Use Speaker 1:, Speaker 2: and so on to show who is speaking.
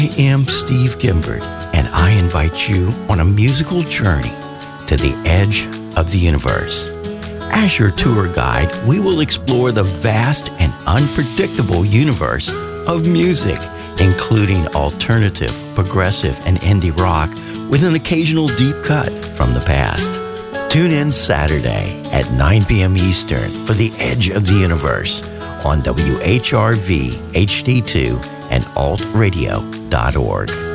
Speaker 1: I am Steve Gimbert, and I invite you on a musical journey to the edge of the universe. As your tour guide, we will explore the vast and unpredictable universe of music, including alternative, progressive, and indie rock, with an occasional deep cut from the past. Tune in Saturday at 9 p.m. Eastern for The Edge of the Universe on WHRV HD2 and altradio.org.